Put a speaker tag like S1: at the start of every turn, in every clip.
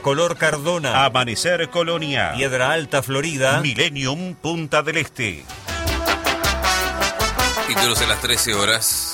S1: Color Cardona,
S2: Amanecer Colonia,
S1: Piedra Alta Florida,
S2: Millennium Punta del Este.
S3: Títulos a las 13 horas.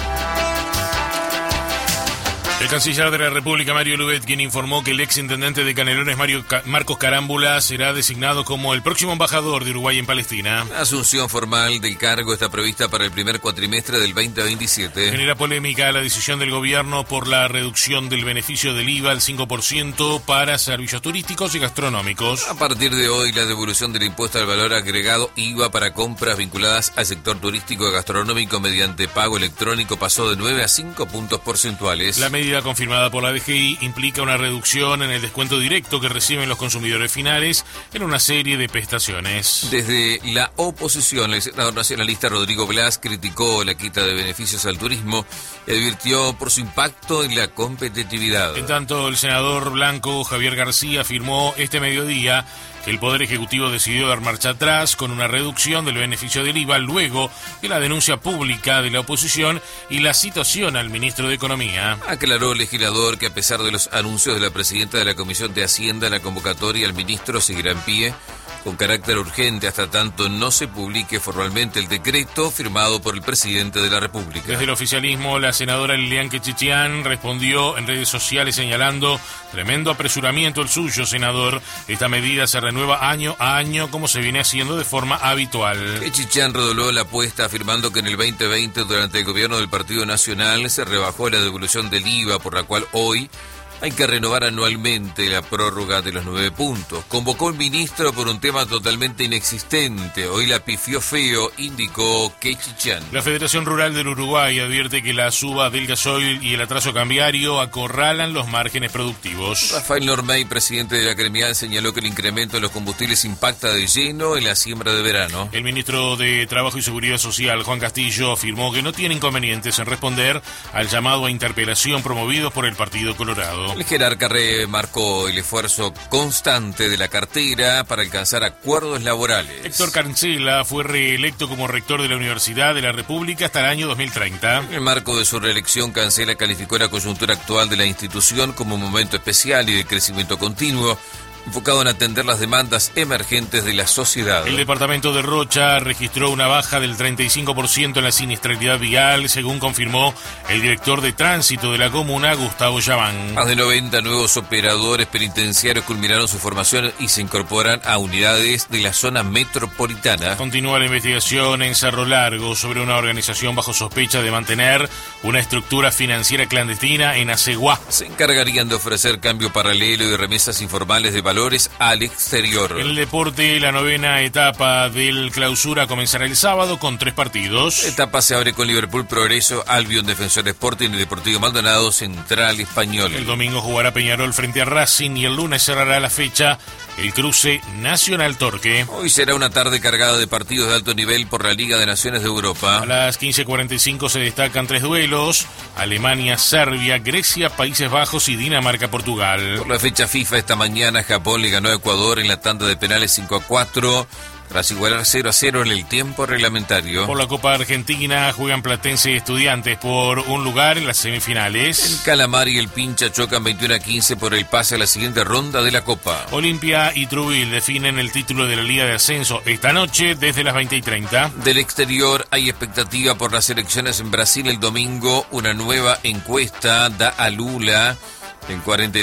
S4: El canciller de la República, Mario Luet, quien informó que el ex intendente de Canelones, Marcos Carámbula, será designado como el próximo embajador de Uruguay en Palestina.
S3: La asunción formal del cargo está prevista para el primer cuatrimestre del 2027.
S4: Genera polémica la decisión del gobierno por la reducción del beneficio del IVA al 5% para servicios turísticos y gastronómicos.
S3: A partir de hoy, la devolución del impuesto al valor agregado IVA para compras vinculadas al sector turístico y gastronómico mediante pago electrónico pasó de 9 a 5 puntos porcentuales.
S4: La medida confirmada por la DGI implica una reducción en el descuento directo que reciben los consumidores finales en una serie de prestaciones.
S3: Desde la oposición, el senador nacionalista Rodrigo Blas criticó la quita de beneficios al turismo y advirtió por su impacto en la competitividad.
S4: En tanto, el senador blanco Javier García afirmó este mediodía que el Poder Ejecutivo decidió dar marcha atrás con una reducción del beneficio del IVA luego de la denuncia pública de la oposición y la citación al ministro de Economía.
S3: Aclaró el legislador que a pesar de los anuncios de la presidenta de la Comisión de Hacienda, la convocatoria al ministro seguirá en pie con carácter urgente hasta tanto no se publique formalmente el decreto firmado por el presidente de la República.
S4: Desde el oficialismo, la senadora Lilian Quechichian respondió en redes sociales señalando: tremendo apresuramiento el suyo, senador. Esta medida se renueva año a año como se viene haciendo de forma habitual.
S3: Quechichian redobló la apuesta afirmando que en el 2020, durante el gobierno del Partido Nacional, se rebajó la devolución del IVA, por la cual hoy hay que renovar anualmente la prórroga de los 9 puntos. Convocó el ministro por un tema totalmente inexistente. Hoy la pifió feo, indicó Quechichian.
S4: La Federación Rural del Uruguay advierte que la suba del gasoil y el atraso cambiario acorralan los márgenes productivos.
S3: Rafael Normey, presidente de la gremial, señaló que el incremento de los combustibles impacta de lleno en la siembra de verano.
S4: El ministro de Trabajo y Seguridad Social, Juan Castillo, afirmó que no tiene inconvenientes en responder al llamado a interpelación promovido por el Partido Colorado.
S3: El jerarca remarcó el esfuerzo constante de la cartera para alcanzar acuerdos laborales.
S4: Héctor Cancela fue reelecto como rector de la Universidad de la República hasta el año 2030.
S3: En el marco de su reelección, Cancela calificó la coyuntura actual de la institución como un momento especial y de crecimiento continuo, enfocado en atender las demandas emergentes de la sociedad.
S4: El departamento de Rocha registró una baja del 35% en la siniestralidad vial, según confirmó el director de tránsito de la comuna, Gustavo Yaván.
S3: Más de 90 nuevos operadores penitenciarios culminaron su formación y se incorporan a unidades de la zona metropolitana.
S4: Continúa la investigación en Cerro Largo sobre una organización bajo sospecha de mantener una estructura financiera clandestina en Aceguá.
S3: Se encargarían de ofrecer cambio paralelo y remesas informales de valores al exterior.
S4: En el deporte, la 9ª etapa del Clausura comenzará el sábado con 3 partidos.
S3: La etapa se abre con Liverpool Progreso, Albion Defensor Sporting y Deportivo Maldonado Central Español.
S4: El domingo jugará Peñarol frente a Racing y el lunes cerrará la fecha el cruce Nacional Torque.
S3: Hoy será una tarde cargada de partidos de alto nivel por la Liga de Naciones de Europa.
S4: A las 15:45 se destacan 3 duelos: Alemania, Serbia, Grecia, Países Bajos y Dinamarca-Portugal.
S3: Por la fecha FIFA esta mañana, Japón le ganó a Ecuador en la tanda de penales 5-4 tras igualar 0-0 en el tiempo reglamentario.
S4: Por la Copa Argentina juegan Platense y Estudiantes por un lugar en las semifinales.
S3: El Calamar y el Pincha chocan 21-15 por el pase a la siguiente ronda de la Copa.
S4: Olimpia y Trubil definen el título de la Liga de Ascenso esta noche desde las 20:30.
S3: Del exterior hay expectativa por las elecciones en Brasil el domingo. Una nueva encuesta da a Lula el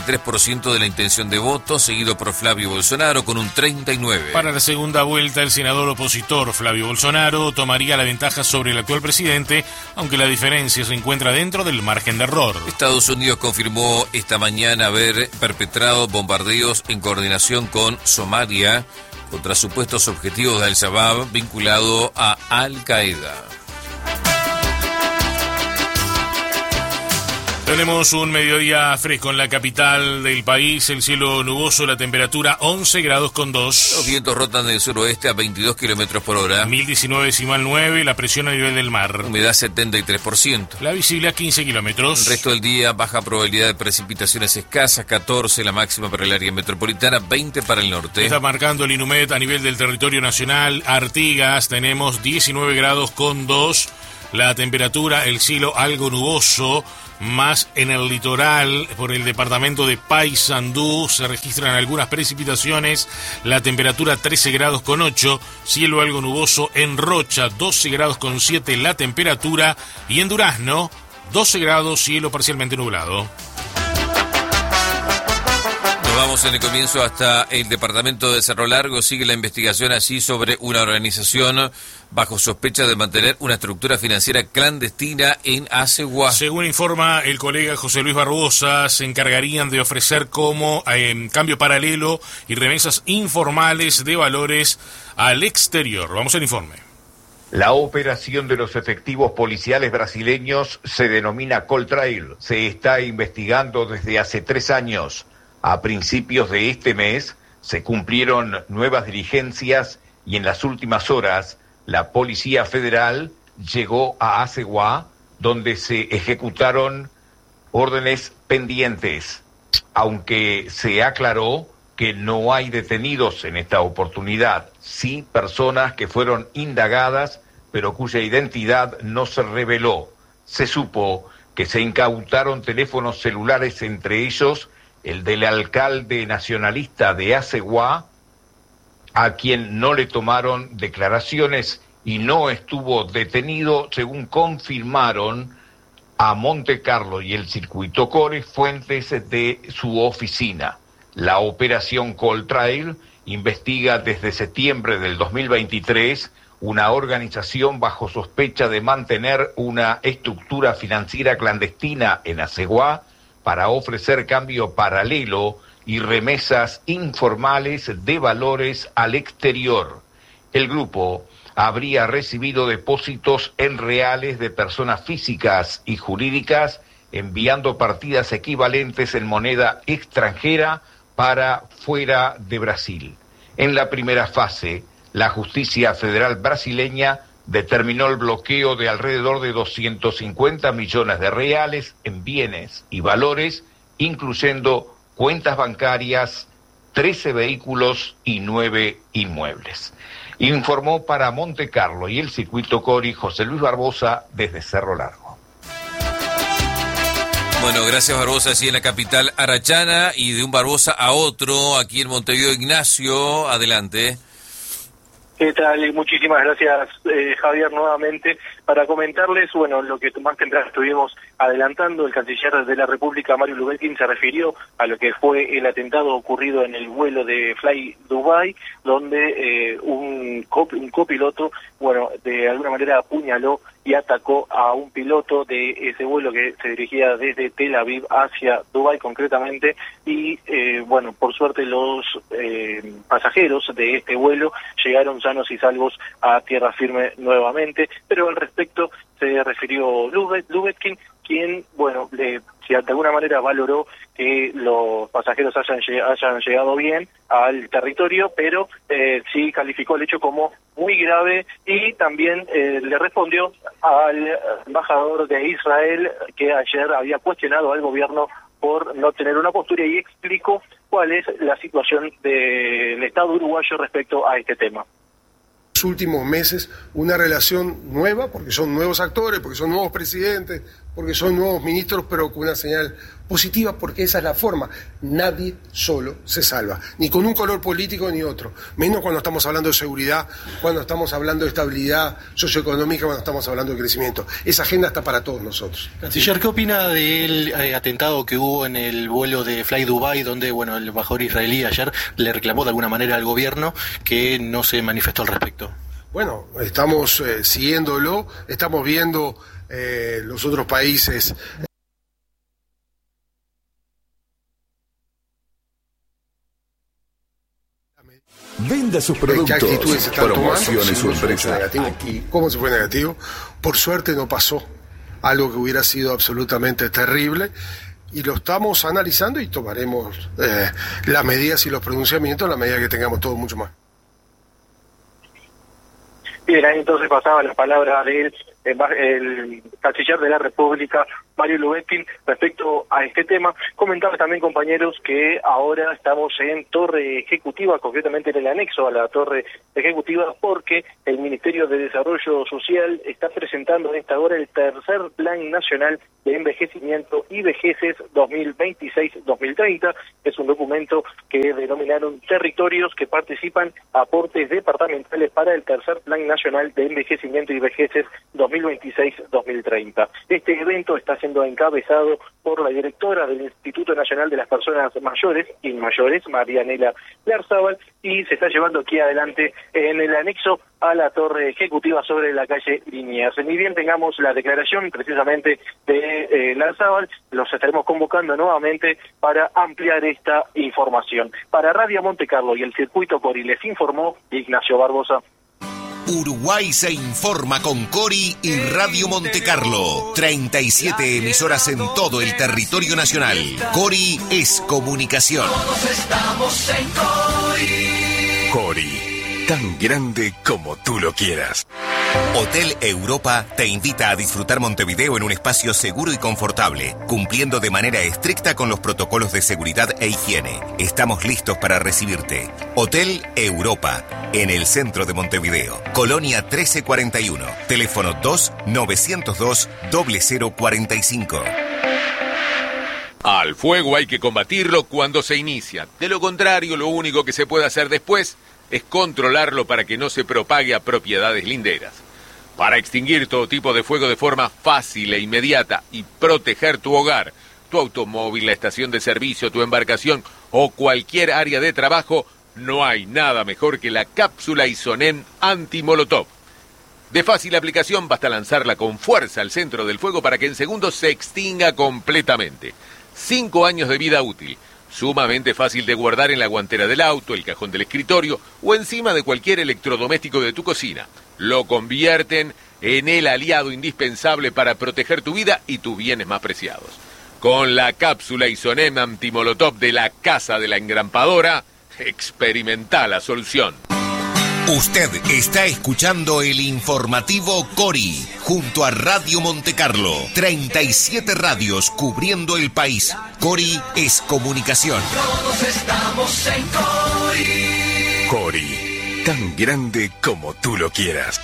S3: 43% de la intención de voto, seguido por Flavio Bolsonaro con un 39%.
S4: Para la segunda vuelta, el senador opositor Flavio Bolsonaro tomaría la ventaja sobre el actual presidente, aunque la diferencia se encuentra dentro del margen de error.
S3: Estados Unidos confirmó esta mañana haber perpetrado bombardeos en coordinación con Somalia contra supuestos objetivos de Al-Shabaab vinculado a Al-Qaeda.
S4: Tenemos un mediodía fresco en la capital del país, el cielo nuboso, la temperatura 11 grados con 2.
S3: Los vientos rotan del suroeste a 22 kilómetros por hora.
S4: 1019,9, la presión a nivel del mar.
S3: Humedad 73%.
S4: La visible a 15 kilómetros.
S3: El resto del día, baja probabilidad de precipitaciones escasas, 14 la máxima para el área metropolitana, 20 para el norte.
S4: Está marcando el Inumet a nivel del territorio nacional. Artigas tenemos 19 grados con 2. la temperatura, el cielo algo nuboso, más en el litoral, por el departamento de Paysandú, se registran algunas precipitaciones, la temperatura 13 grados con 8, cielo algo nuboso en Rocha, 12 grados con 7 la temperatura, y en Durazno, 12 grados, cielo parcialmente nublado.
S3: Vamos en el comienzo hasta el departamento de Cerro Largo. Sigue la investigación allí sobre una organización bajo sospecha de mantener una estructura financiera clandestina en Aceguá.
S4: Según informa el colega José Luis Barbosa, se encargarían de ofrecer como cambio paralelo y remesas informales de valores al exterior. Vamos al informe.
S5: La operación de los efectivos policiales brasileños se denomina Coltrail. Se está investigando desde hace 3 años. A principios de este mes se cumplieron nuevas diligencias y en las últimas horas la Policía Federal llegó a Aceguá, donde se ejecutaron órdenes pendientes, aunque se aclaró que no hay detenidos en esta oportunidad, sí personas que fueron indagadas, pero cuya identidad no se reveló. Se supo que se incautaron teléfonos celulares, entre ellos el del alcalde nacionalista de Aceguá, a quien no le tomaron declaraciones y no estuvo detenido, según confirmaron a Monte Carlo y el Circuito Core fuentes de su oficina. La operación Coltrail investiga desde septiembre del 2023 una organización bajo sospecha de mantener una estructura financiera clandestina en Aceguá para ofrecer cambio paralelo y remesas informales de valores al exterior. El grupo habría recibido depósitos en reales de personas físicas y jurídicas, enviando partidas equivalentes en moneda extranjera para fuera de Brasil. En la primera fase, la justicia federal brasileña determinó el bloqueo de alrededor de 250 millones de reales en bienes y valores, incluyendo cuentas bancarias, 13 vehículos y 9 inmuebles. Informó para Monte Carlo y el Circuito Cori José Luis Barbosa desde Cerro Largo.
S3: Bueno, gracias Barbosa, así en la capital arachana, y de un Barbosa a otro, aquí en Montevideo. Ignacio, adelante.
S6: ¿Qué tal? Muchísimas gracias, Javier, nuevamente. Para comentarles, bueno, lo que más temprano estuvimos adelantando, el canciller de la República, Mario Lubetkin, se refirió a lo que fue el atentado ocurrido en el vuelo de Fly Dubai, donde un copiloto, bueno, de alguna manera apuñaló y atacó a un piloto de ese vuelo que se dirigía desde Tel Aviv hacia Dubái concretamente, y bueno, por suerte los pasajeros de este vuelo llegaron sanos y salvos a tierra firme nuevamente, pero al respecto se refirió Lubetkin, quien, bueno, de alguna manera valoró que los pasajeros hayan llegado bien al territorio, pero sí calificó el hecho como muy grave, y también le respondió al embajador de Israel, que ayer había cuestionado al gobierno por no tener una postura, y explicó cuál es la situación del Estado uruguayo respecto a este tema.
S7: Últimos meses una relación nueva, porque son nuevos actores, porque son nuevos presidentes, porque son nuevos ministros, pero con una señal positiva, porque esa es la forma. Nadie solo se salva, ni con un color político ni otro, menos cuando estamos hablando de seguridad, cuando estamos hablando de estabilidad socioeconómica, cuando estamos hablando de crecimiento. Esa agenda está para todos nosotros.
S8: Canciller, ¿qué opina del atentado que hubo en el vuelo de Fly Dubai, donde, bueno, el embajador israelí ayer le reclamó de alguna manera al gobierno que no se manifestó al respecto?
S7: Bueno, estamos siguiéndolo, estamos viendo los otros países.
S9: Venda sus productos,
S7: ¿Qué actitudes están
S9: promocione su empresa.
S7: ¿Y cómo se fue negativo? Por suerte no pasó algo que hubiera sido absolutamente terrible, y lo estamos analizando y tomaremos las medidas y los pronunciamientos a la medida que tengamos todo mucho más.
S6: Bien, ahí entonces pasaba la palabra del el canciller de la República, Mario Lubetkin respecto a este tema. Comentar también, compañeros, que ahora estamos en Torre Ejecutiva, concretamente en el anexo a la Torre Ejecutiva, porque el Ministerio de Desarrollo Social está presentando en esta hora el tercer Plan Nacional de Envejecimiento y Vejeces 2026-2030. Es un documento que denominaron territorios que participan aportes departamentales para el tercer Plan Nacional de Envejecimiento y Vejeces 2026-2030. Este evento está siendo encabezado por la directora del Instituto Nacional de las Personas Mayores y Mayores, Marianela Larzábal, y se está llevando aquí adelante en el anexo a la Torre Ejecutiva sobre la calle Liniers. Ni bien tengamos la declaración precisamente de Larzábal, los estaremos convocando nuevamente para ampliar esta información. Para Radio Monte Carlo y el Circuito Cori les informó Ignacio Barbosa.
S10: Uruguay se informa con Cori y Radio Monte Carlo. 37 emisoras en todo el territorio nacional. Cori es comunicación.
S11: Todos estamos en Cori.
S9: Cori, tan grande como tú lo quieras.
S10: Hotel Europa te invita a disfrutar Montevideo en un espacio seguro y confortable, cumpliendo de manera estricta con los protocolos de seguridad e higiene. Estamos listos para recibirte. Hotel Europa, en el centro de Montevideo. Colonia 1341. Teléfono 2-902-0045.
S12: Al fuego hay que combatirlo cuando se inicia. De lo contrario, lo único que se puede hacer después es controlarlo para que no se propague a propiedades linderas. Para extinguir todo tipo de fuego de forma fácil e inmediata y proteger tu hogar, tu automóvil, la estación de servicio, tu embarcación o cualquier área de trabajo, no hay nada mejor que la cápsula Isonen anti-molotov. De fácil aplicación, basta lanzarla con fuerza al centro del fuego para que en segundos se extinga completamente. 5 años de vida útil. Sumamente fácil de guardar en la guantera del auto, el cajón del escritorio o encima de cualquier electrodoméstico de tu cocina. Lo convierten en el aliado indispensable para proteger tu vida y tus bienes más preciados. Con la cápsula Isonem antimolotov de la Casa de la Engrampadora, experimenta la solución.
S10: Usted está escuchando el informativo Cori, junto a Radio Monte Carlo. 37 radios cubriendo el país. Cori es comunicación.
S11: Todos estamos en Cori.
S9: Cori, tan grande como tú lo quieras.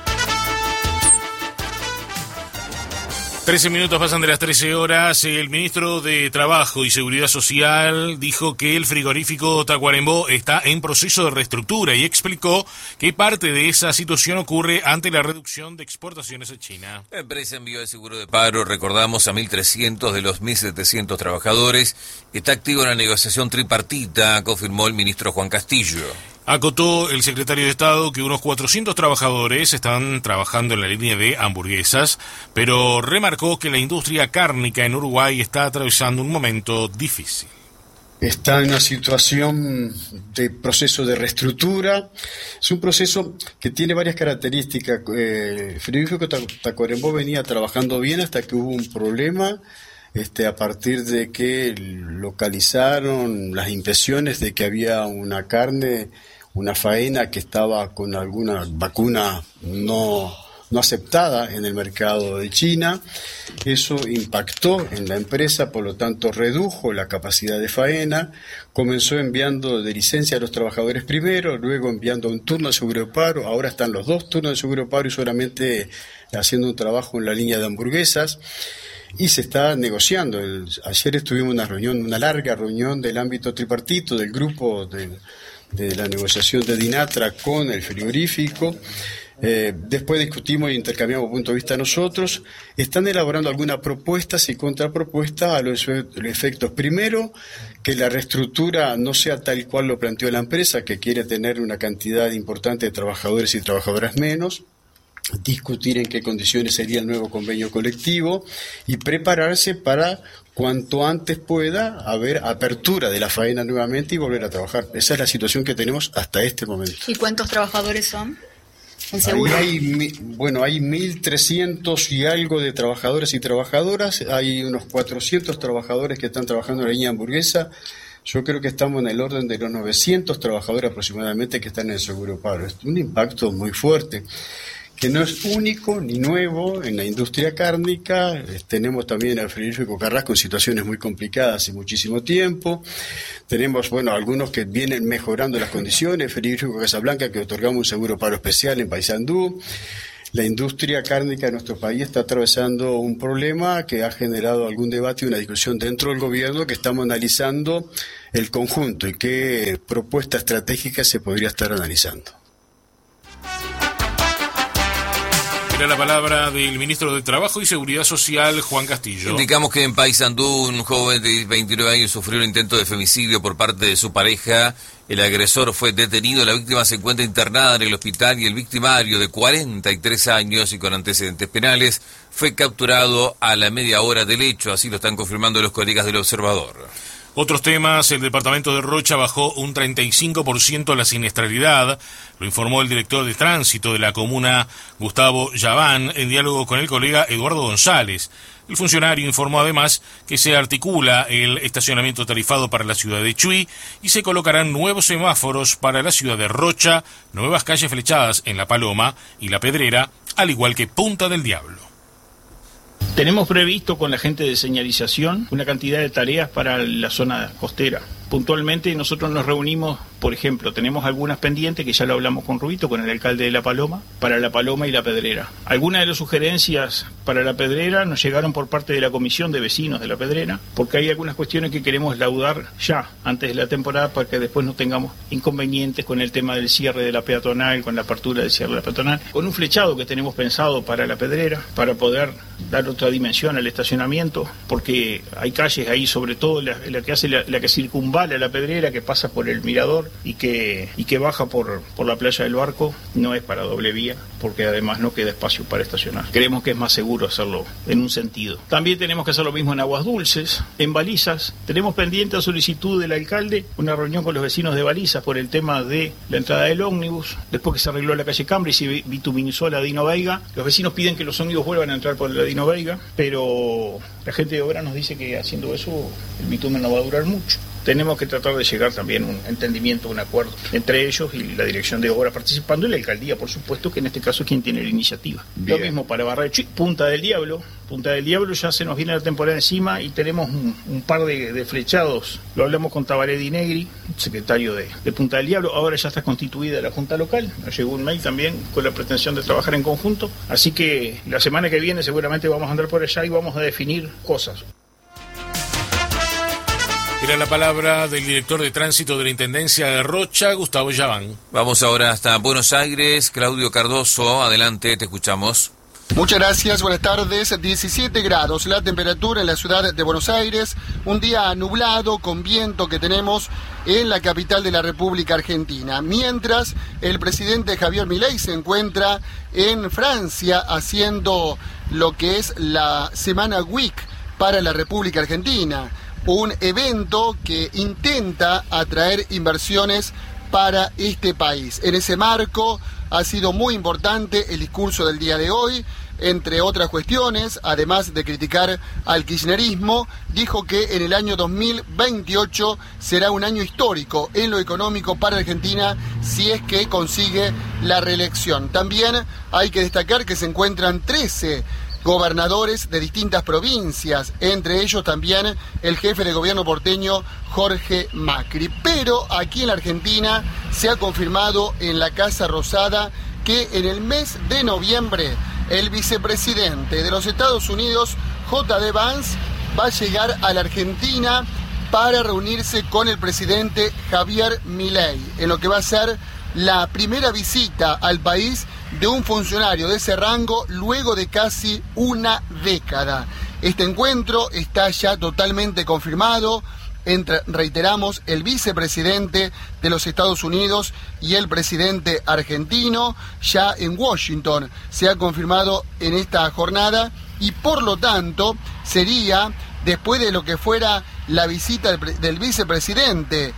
S4: 13 minutos pasan de las 13 horas. El ministro de Trabajo y Seguridad Social dijo que el frigorífico Tacuarembó está en proceso de reestructura y explicó que parte de esa situación ocurre ante la reducción de exportaciones a China.
S3: La empresa envió el seguro de paro, recordamos, a 1.300 de los 1.700 trabajadores. Está activa una negociación tripartita, confirmó el ministro Juan Castillo.
S4: Acotó el secretario de Estado que unos 400 trabajadores están trabajando en la línea de hamburguesas, pero remarcó que la industria cárnica en Uruguay está atravesando un momento difícil.
S13: Está en una situación de proceso de reestructura. Es un proceso que tiene varias características. El frigorífico Tacuarembó venía trabajando bien hasta que hubo un problema a partir de que localizaron las impresiones de que había una carne, una faena que estaba con alguna vacuna no aceptada en el mercado de China. Eso impactó en la empresa, por lo tanto redujo la capacidad de faena, comenzó enviando de licencia a los trabajadores primero, luego enviando un turno de seguro de paro, ahora están los 2 turnos de seguro de paro y solamente haciendo un trabajo en la línea de hamburguesas. Y se está negociando. Ayer estuvimos en una larga reunión del ámbito tripartito, del grupo de la negociación de Dinatra con el frigorífico. Después discutimos e intercambiamos puntos de vista nosotros. Están elaborando algunas propuestas y contrapropuestas a los efectos. Primero, que la reestructura no sea tal cual lo planteó la empresa, que quiere tener una cantidad importante de trabajadores y trabajadoras menos. Discutir en qué condiciones sería el nuevo convenio colectivo y prepararse para cuanto antes pueda haber apertura de la faena nuevamente y volver a trabajar. Esa es la situación que tenemos hasta este momento.
S14: ¿Y cuántos trabajadores son?
S13: Hay 1.300 y algo de trabajadores y trabajadoras, hay unos 400 trabajadores que están trabajando en la línea hamburguesa. Yo creo que estamos en el orden de los 900 trabajadores aproximadamente que están en el seguro paro. Es un impacto muy fuerte. que no es único ni nuevo en la industria cárnica. Tenemos también al frigorífico Carrasco en situaciones muy complicadas hace muchísimo tiempo. Tenemos, algunos que vienen mejorando las condiciones. El frigorífico Casablanca, que otorgamos un seguro paro especial en Paysandú. La industria cárnica de nuestro país está atravesando un problema que ha generado algún debate y una discusión dentro del gobierno, que estamos analizando el conjunto y qué propuesta estratégica se podría estar analizando.
S4: Era la palabra del ministro de Trabajo y Seguridad Social, Juan Castillo.
S3: Indicamos que en Paysandú un joven de 29 años sufrió un intento de femicidio por parte de su pareja. El agresor fue detenido, la víctima se encuentra internada en el hospital y el victimario, de 43 años y con antecedentes penales, fue capturado a la media hora del hecho. Así lo están confirmando los colegas del Observador.
S4: Otros temas: el departamento de Rocha bajó un 35% la siniestralidad, lo informó el director de tránsito de la comuna, Gustavo Yaván, en diálogo con el colega Eduardo González. El funcionario informó además que se articula el estacionamiento tarifado para la ciudad de Chuy y se colocarán nuevos semáforos para la ciudad de Rocha, nuevas calles flechadas en La Paloma y La Pedrera, al igual que Punta del Diablo.
S15: Tenemos previsto con la gente de señalización una cantidad de tareas para la zona costera. Puntualmente nosotros nos reunimos, por ejemplo, tenemos algunas pendientes que ya lo hablamos con Rubito, con el alcalde de La Paloma, para La Paloma y La Pedrera. Algunas de las sugerencias para La Pedrera nos llegaron por parte de la Comisión de Vecinos de La Pedrera, porque hay algunas cuestiones que queremos laudar ya, antes de la temporada, para que después no tengamos inconvenientes con el tema del cierre de la peatonal, con la apertura del cierre de la peatonal, con un flechado que tenemos pensado para La Pedrera, para poder dar otra dimensión al estacionamiento, porque hay calles ahí, sobre todo la que circunvala La Pedrera, que pasa por el mirador y que baja por la playa del Barco, no es para doble vía, porque además no queda espacio para estacionar. Creemos que es más seguro hacerlo en un sentido. También tenemos que hacer lo mismo en Aguas Dulces, en Balizas. Tenemos pendiente a solicitud del alcalde una reunión con los vecinos de Balizas por el tema de la entrada del ómnibus. Después que se arregló la calle Cambre y se bituminizó la Dino Veiga, los vecinos piden que los ómnibus vuelvan a entrar por la Dino Veiga, pero la gente de obra nos dice que haciendo eso el bitumen no va a durar mucho. Tenemos que tratar de llegar también a un entendimiento, un acuerdo entre ellos y la dirección de obra, participando, y la alcaldía, por supuesto, que en este caso es quien tiene la iniciativa. Bien. Lo mismo para Barrecho y Punta del Diablo. Punta del Diablo ya se nos viene la temporada encima y tenemos un par de flechados. Lo hablamos con Tabaré Di Negri, secretario de Punta del Diablo. Ahora ya está constituida la Junta Local. Nos llegó un mail también con la pretensión de trabajar en conjunto. Así que la semana que viene seguramente vamos a andar por allá y vamos a definir cosas.
S4: Era la palabra del director de tránsito de la Intendencia de Rocha, Gustavo Yaván.
S3: Vamos ahora hasta Buenos Aires. Claudio Cardoso, adelante, te escuchamos.
S16: Muchas gracias, buenas tardes. 17 grados la temperatura en la ciudad de Buenos Aires, un día nublado con viento que tenemos en la capital de la República Argentina. Mientras el presidente Javier Milei se encuentra en Francia haciendo lo que es la Semana Week para la República Argentina, un evento que intenta atraer inversiones para este país. En ese marco ha sido muy importante el discurso del día de hoy. Entre otras cuestiones, además de criticar al kirchnerismo, dijo que en el año 2028 será un año histórico en lo económico para Argentina si es que consigue la reelección. También hay que destacar que se encuentran 13 gobernadores de distintas provincias, entre ellos también el jefe de gobierno porteño Jorge Macri. Pero aquí en la Argentina se ha confirmado en la Casa Rosada que en el mes de noviembre el vicepresidente de los Estados Unidos, J.D. Vance, va a llegar a la Argentina para reunirse con el presidente Javier Milei, en lo que va a ser la primera visita al país de un funcionario de ese rango luego de casi una década. Este encuentro está ya totalmente confirmado entre, reiteramos, el vicepresidente de los Estados Unidos y el presidente argentino. Ya en Washington se ha confirmado en esta jornada y por lo tanto sería, después de lo que fuera la visita del vicepresidente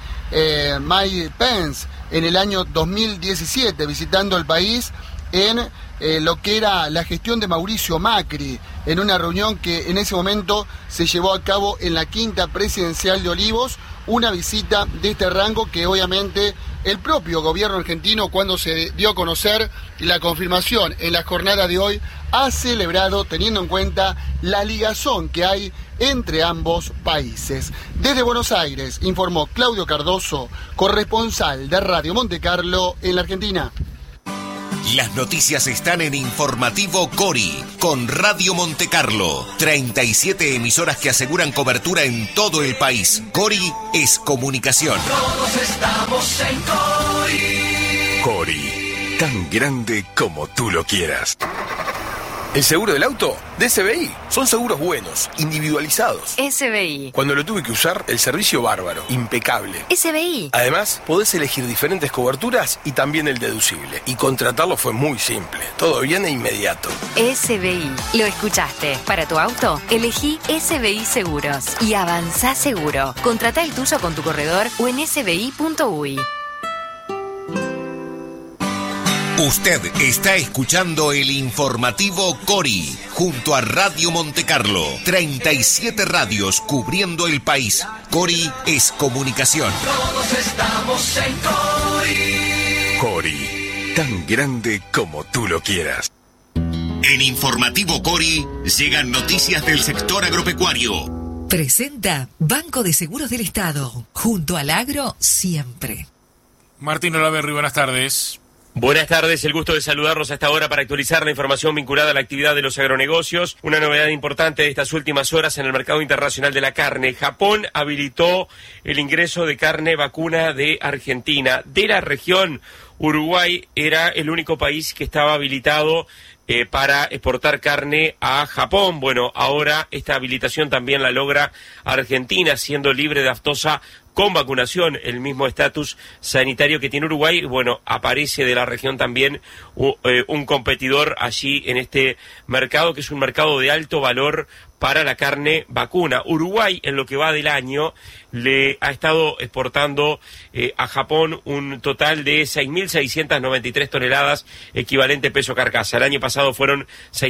S16: Mike Pence en el año 2017, visitando el país en lo que era la gestión de Mauricio Macri, en una reunión que en ese momento se llevó a cabo en la Quinta Presidencial de Olivos, una visita de este rango que obviamente el propio gobierno argentino, cuando se dio a conocer la confirmación en la jornada de hoy, ha celebrado teniendo en cuenta la ligazón que hay entre ambos países. Desde Buenos Aires informó Claudio Cardoso, corresponsal de Radio Monte Carlo en la Argentina.
S10: Las noticias están en Informativo Cori, con Radio Monte Carlo. 37 emisoras que aseguran cobertura en todo el país. Cori es comunicación.
S11: Todos estamos en Cori.
S9: Cori, tan grande como tú lo quieras.
S17: ¿El seguro del auto? De SBI. Son seguros buenos, individualizados.
S18: SBI.
S17: Cuando lo tuve que usar, el servicio bárbaro, impecable.
S18: SBI.
S17: Además, podés elegir diferentes coberturas y también el deducible. Y contratarlo fue muy simple. Todo bien e inmediato.
S18: SBI. Lo escuchaste. Para tu auto, elegí SBI Seguros. Y avanzá seguro. Contratá el tuyo con tu corredor o en sbi.uy.
S10: Usted está escuchando el Informativo Cori, junto a Radio Monte Carlo. 37 radios cubriendo el país. Cori es comunicación.
S11: Todos estamos en Cori.
S9: Cori, tan grande como tú lo quieras.
S10: En Informativo Cori llegan noticias del sector agropecuario.
S19: Presenta Banco de Seguros del Estado. Junto al agro, siempre.
S4: Martín Olaverri, buenas tardes.
S20: Buenas tardes, el gusto de saludarlos a esta hora para actualizar la información vinculada a la actividad de los agronegocios. Una novedad importante de estas últimas horas en el mercado internacional de la carne. Japón habilitó el ingreso de carne vacuna de Argentina. De la región, Uruguay era el único país que estaba habilitado para exportar carne a Japón. Bueno, ahora esta habilitación también la logra Argentina, siendo libre de aftosa con vacunación, el mismo estatus sanitario que tiene Uruguay. Bueno, aparece de la región también un competidor allí en este mercado, que es un mercado de alto valor para la carne vacuna. Uruguay, en lo que va del año, le ha estado exportando a Japón un total de 6.693 toneladas, equivalente peso carcasa. El año pasado fueron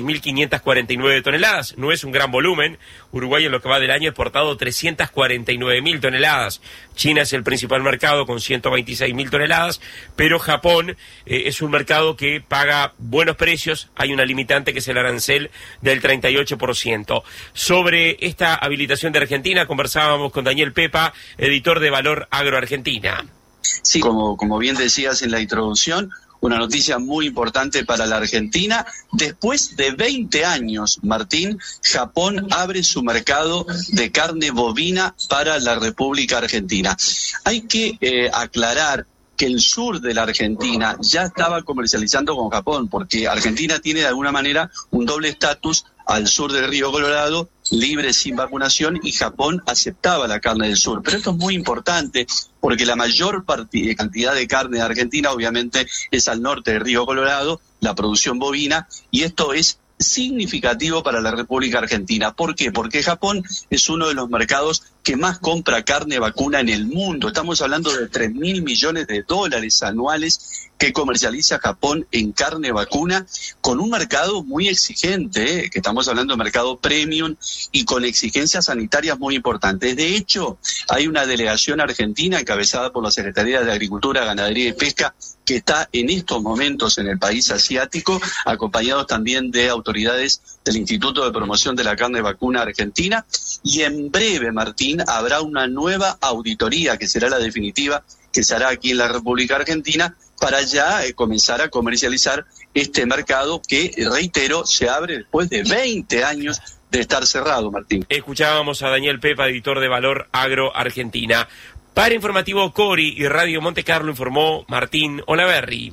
S20: 6.549 toneladas. No es un gran volumen. Uruguay, en lo que va del año, ha exportado 349.000 toneladas. China es el principal mercado con 126.000 toneladas, pero Japón es un mercado que paga buenos precios. Hay una limitante que es el arancel del 38%. Sobre esta habilitación de Argentina conversábamos con Daniel Pepa, editor de Valor Agro Argentina.
S21: Sí, como bien decías en la introducción, una noticia muy importante para la Argentina. Después de 20 años, Martín, Japón abre su mercado de carne bovina para la República Argentina. Hay que aclarar que el sur de la Argentina ya estaba comercializando con Japón, porque Argentina tiene de alguna manera un doble estatus al sur del río Colorado, libre sin vacunación, y Japón aceptaba la carne del sur. Pero esto es muy importante porque la mayor cantidad de carne de Argentina obviamente es al norte del río Colorado, la producción bovina, y esto es significativo para la República Argentina. ¿Por qué? Porque Japón es uno de los mercados que más compra carne vacuna en el mundo. Estamos hablando de 3.000 millones de dólares anuales que comercializa Japón en carne vacuna, con un mercado muy exigente, que estamos hablando de mercado premium y con exigencias sanitarias muy importantes. De hecho, hay una delegación argentina encabezada por la Secretaría de Agricultura, Ganadería y Pesca, que está en estos momentos en el país asiático, acompañados también de autoridades del Instituto de Promoción de la Carne Vacuna Argentina, y en breve, Martín, habrá una nueva auditoría, que será la definitiva, que se hará aquí en la República Argentina, para ya comenzar a comercializar este mercado que, reitero, se abre después de 20 años de estar cerrado, Martín.
S20: Escuchábamos a Daniel Pepa, editor de Valor Agro Argentina. Para Informativo Cori y Radio Monte Carlo informó Martín Olaverri.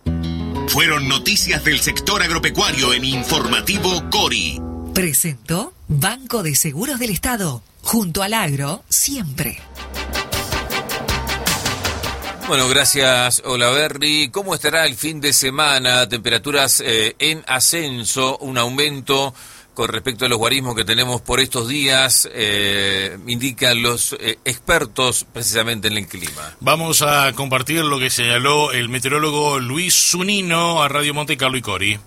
S10: Fueron noticias del sector agropecuario en Informativo Cori.
S19: Presentó Banco de Seguros del Estado. Junto al agro, siempre.
S3: Bueno, gracias Olaverri. ¿Cómo estará el fin de semana? Temperaturas en ascenso, un aumento con respecto a los guarismos que tenemos por estos días, indican los expertos precisamente en el clima.
S4: Vamos a compartir lo que señaló el meteorólogo Luis Zunino a Radio Monte Carlo y Cori.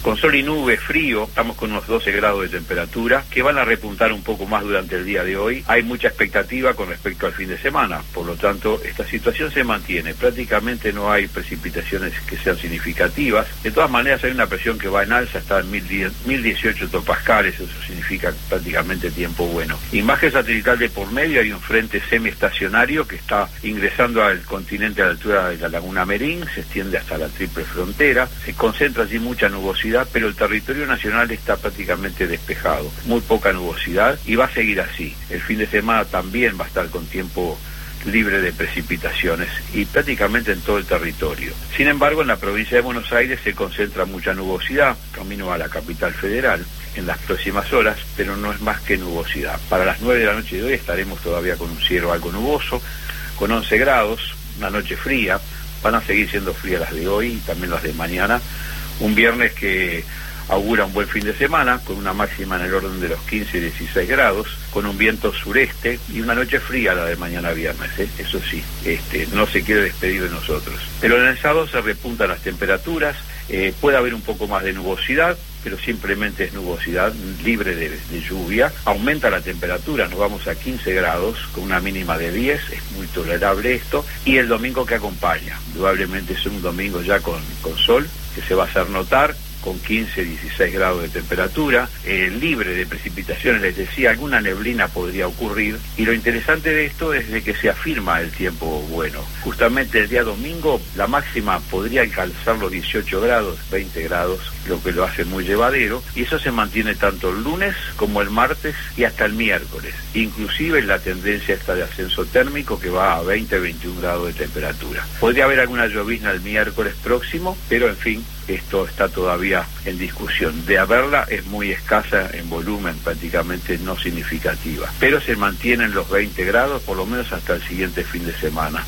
S1: Con sol y nube, frío, estamos con unos 12 grados de temperatura, que van a repuntar un poco más durante el día de hoy. Hay mucha expectativa con respecto al fin de semana, por lo tanto, esta situación se mantiene. Prácticamente no hay precipitaciones que sean significativas. De todas maneras, hay una presión que va en alza, está en 1018 hectopascales, eso significa prácticamente tiempo bueno. Imagen satelital de por medio, hay un frente semiestacionario que está ingresando al continente a la altura de la laguna Merín, se extiende hasta la triple frontera, se concentra allí mucha nubosidad, pero el territorio nacional está prácticamente despejado, muy poca nubosidad y va a seguir así. El fin de semana también va a estar con tiempo libre de precipitaciones y prácticamente en todo el territorio. Sin embargo, en la provincia de Buenos Aires se concentra mucha nubosidad, camino a la capital federal, en las próximas horas, pero no es más que nubosidad. Para las 9 de la noche de hoy estaremos todavía con un cielo algo nuboso, con 11 grados, una noche fría, van a seguir siendo frías las de hoy y también las de mañana. Un viernes que augura un buen fin de semana, con una máxima en el orden de los 15 y 16 grados, con un viento sureste y una noche fría la de mañana viernes, eso sí, no se quiere despedir de nosotros. Pero en el sábado se repuntan las temperaturas, puede haber un poco más de nubosidad, pero simplemente es nubosidad libre de lluvia. Aumenta la temperatura, nos vamos a 15 grados con una mínima de 10, es muy tolerable esto, y el domingo que acompaña, probablemente es un domingo ya con sol, que se va a hacer notar, con 15, 16 grados de temperatura, libre de precipitaciones, les decía, alguna neblina podría ocurrir, y lo interesante de esto es de que se afirma el tiempo bueno. Justamente el día domingo la máxima podría alcanzar los 18 grados, 20 grados, lo que lo hace muy llevadero, y eso se mantiene tanto el lunes como el martes y hasta el miércoles. Inclusive la tendencia está de ascenso térmico que va a 20, 21 grados de temperatura. Podría haber alguna llovizna el miércoles próximo, pero en fin, esto está todavía en discusión. De haberla es muy escasa en volumen, prácticamente no significativa, pero se mantienen los 20 grados por lo menos hasta el siguiente fin de semana.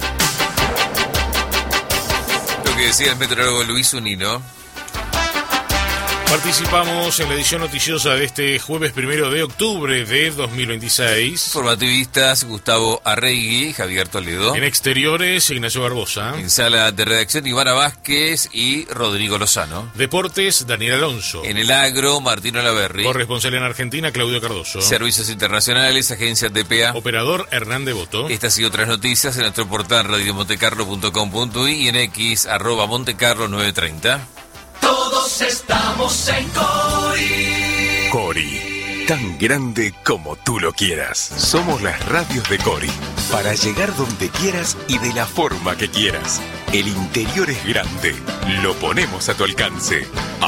S3: Lo que decía el meteorólogo Luis Unino.
S4: Participamos en la edición noticiosa de este jueves 1 de octubre de 2026.
S3: Formativistas Gustavo Arregui, Javier Toledo.
S4: En exteriores, Ignacio Barbosa.
S3: En sala de redacción, Ivana Vázquez y Rodrigo Lozano.
S4: Deportes, Daniel Alonso.
S3: En el agro, Martín Olaverri.
S4: Corresponsal en Argentina, Claudio Cardoso.
S3: Servicios internacionales, Agencia TPA.
S4: Operador, Hernán Devoto.
S3: Estas y otras noticias en nuestro portal radiomontecarlo.com.uy y en X, @Montecarlo930.
S11: Todos estamos en Cori.
S9: Cori, tan grande como tú lo quieras. Somos las radios de Cori, para llegar donde quieras y de la forma que quieras. El interior es grande, lo ponemos a tu alcance.